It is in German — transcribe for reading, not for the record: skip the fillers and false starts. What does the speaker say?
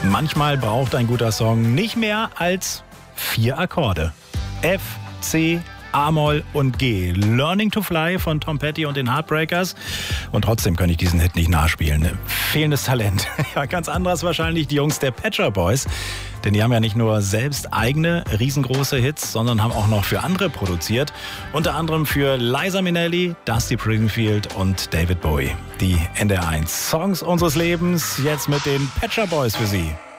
Manchmal braucht ein guter Song nicht mehr als 4 Akkorde. F, C, A-Moll und G. Learning to Fly von Tom Petty und den Heartbreakers. Und trotzdem kann ich diesen Hit nicht nachspielen. Fehlendes Talent. Ja, ganz anderes wahrscheinlich die Jungs der Pet Shop Boys. Denn die haben ja nicht nur selbst eigene riesengroße Hits, sondern haben auch noch für andere produziert. Unter anderem für Liza Minnelli, Dusty Springfield und David Bowie. Die NDR 1 Songs unseres Lebens jetzt mit den Pet Shop Boys für Sie.